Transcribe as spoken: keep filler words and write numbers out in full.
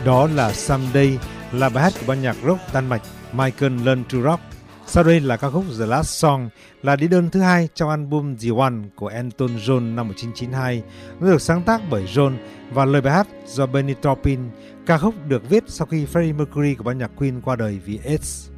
Đó là Someday, là bài hát của ban nhạc rock Đan Mạch Michael Learn to Rock. Sau đây là ca khúc The Last Song, là đĩa đơn thứ hai trong album The One của Elton John năm một nghìn chín trăm chín mươi hai. Nó được sáng tác bởi John và lời bài hát do Bernie Taupin. Ca khúc được viết sau khi Freddie Mercury của ban nhạc Queen qua đời vì AIDS.